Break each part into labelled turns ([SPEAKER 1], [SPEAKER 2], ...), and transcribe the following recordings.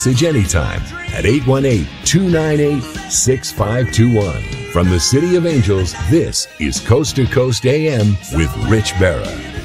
[SPEAKER 1] Message anytime at 818-298-6521. From the City of Angels, this is Coast to Coast AM with Rich Berra.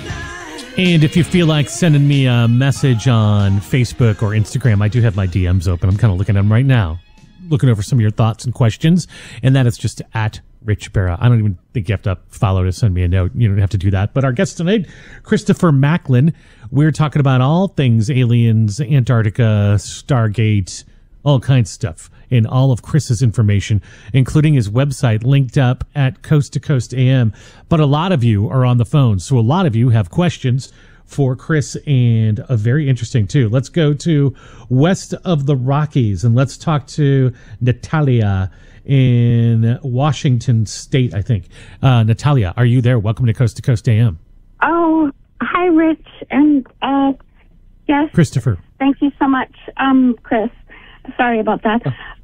[SPEAKER 2] And if you feel like sending me a message on Facebook or Instagram, I do have my DMs open. I'm kind of looking at them right now, looking over some of your thoughts and questions. And that is just at Rich Berra. I don't even think you have to follow to send me a note. You don't have to do that. But our guest tonight, Christopher Macklin. We're talking about all things aliens, Antarctica, Stargate, all kinds of stuff. And all of Chris's information, including his website, linked up at Coast to Coast AM. But a lot of you are on the phone. So a lot of you have questions for Chris, and a very interesting too. Let's go to west of the Rockies and let's talk to Natalia in Washington State, I think. Natalia, are you there? Welcome to Coast AM.
[SPEAKER 3] Oh, hi, Rich. And yes,
[SPEAKER 2] Christopher.
[SPEAKER 3] Thank you so much, Chris. Sorry about that.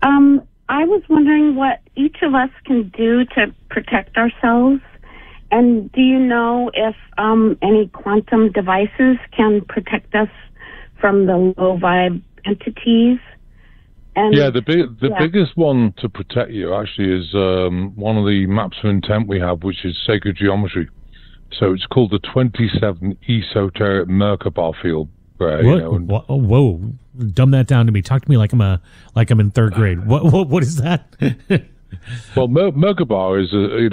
[SPEAKER 3] I was wondering what each of us can do to protect ourselves. And do you know if any quantum devices can protect us from the low vibe entities? And
[SPEAKER 4] yeah, the biggest one to protect you actually is one of the maps of intent we have, which is sacred geometry. So it's called the 27 esoteric Merkaba field.
[SPEAKER 2] Whoa! Dumb that down to me. Talk to me like I'm in third grade. What is that?
[SPEAKER 4] Well, Merkaba is a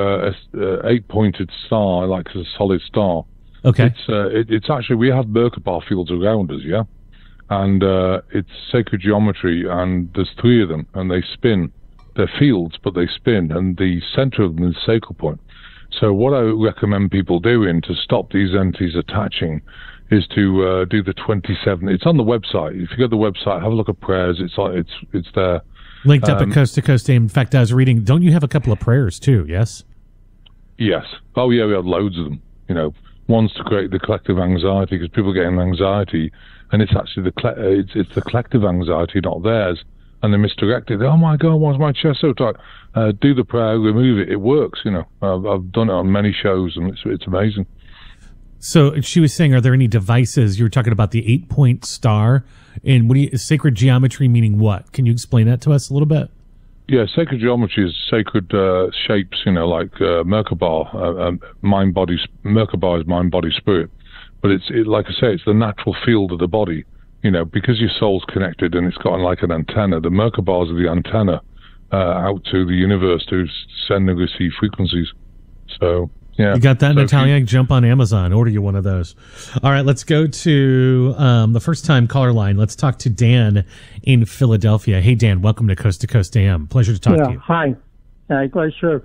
[SPEAKER 4] 8-pointed star, like a solid star.
[SPEAKER 2] Okay.
[SPEAKER 4] It's actually, we have Merkaba fields around us, yeah, and it's sacred geometry, and there's 3 of them, and they spin. They're fields, but they spin, and the center of them is the sacral point. So what I recommend people doing to stop these entities attaching is to do the 27. It's on the website. If you go to the website, have a look at prayers. It's there.
[SPEAKER 2] Linked up at Coast to Coast AM. In fact, I was reading, don't you have a couple of prayers too, yes?
[SPEAKER 4] Yes. Oh, yeah, we have loads of them. One's to create the collective anxiety, because people get anxiety, and it's actually it's the collective anxiety, not theirs, and they're misdirected. Oh, my God, why's my chest so tight? Do the prayer, remove it. It works, I've done it on many shows, and it's amazing.
[SPEAKER 2] So she was saying, are there any devices? You were talking about the 8-point star, and sacred geometry meaning what? Can you explain that to us a little bit?
[SPEAKER 4] Yeah, sacred geometry is sacred shapes, like Merkaba, mind, body. Merkaba is mind, body, spirit. But it's like I say, it's the natural field of the body, because your soul's connected and it's got like an antenna. The Merkabas are the antenna out to the universe to send and receive frequencies. So, yeah. You
[SPEAKER 2] got that, so Natalia? Jump on Amazon. Order you one of those. All right, let's go to the first-time caller line. Let's talk to Dan in Philadelphia. Hey, Dan, welcome to Coast AM. Pleasure to talk to you.
[SPEAKER 5] Hi. Glad sure.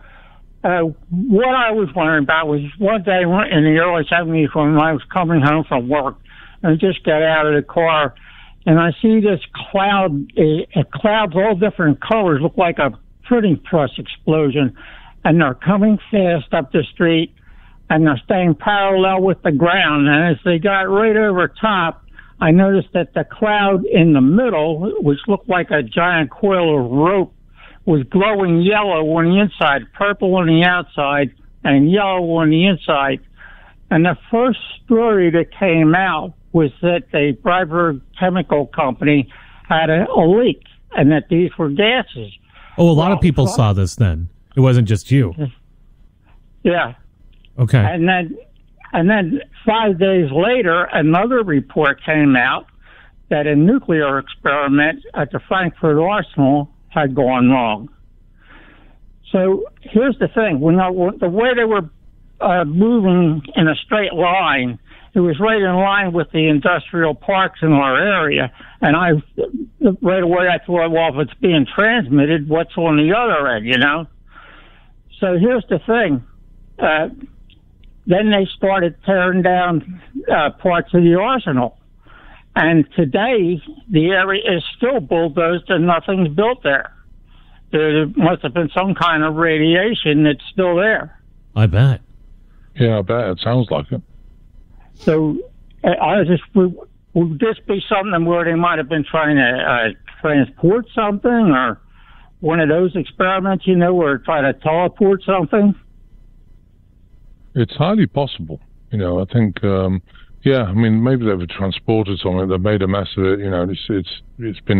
[SPEAKER 5] What I was wondering about was one day in the early 70s when I was coming home from work, and I just got out of the car, and I see this cloud, clouds all different colors, look like a printing press explosion. And they're coming fast up the street, and they're staying parallel with the ground. And as they got right over top, I noticed that the cloud in the middle, which looked like a giant coil of rope, was glowing yellow on the inside, purple on the outside, and yellow on the inside. And the first story that came out was that the Freiburg Chemical Company had a leak, and that these were gases.
[SPEAKER 2] Oh, a lot of people saw this then. It wasn't just you.
[SPEAKER 5] Yeah.
[SPEAKER 2] Okay.
[SPEAKER 5] And then 5 days later, another report came out that a nuclear experiment at the Frankfurt Arsenal had gone wrong. So here's the thing. The way they were moving in a straight line, it was right in line with the industrial parks in our area. And right away I thought, well, if it's being transmitted, what's on the other end, So here's the thing. Then they started tearing down parts of the arsenal. And today, the area is still bulldozed and nothing's built there. There must have been some kind of radiation that's still there.
[SPEAKER 2] I bet.
[SPEAKER 4] Yeah, I bet. It sounds like it.
[SPEAKER 5] So would this be something where they might have been trying to transport something, or one of those experiments, where try to teleport something?
[SPEAKER 4] It's highly possible. I think Yeah, I mean, maybe they've transported something. They've made a mess of it. You know, it's been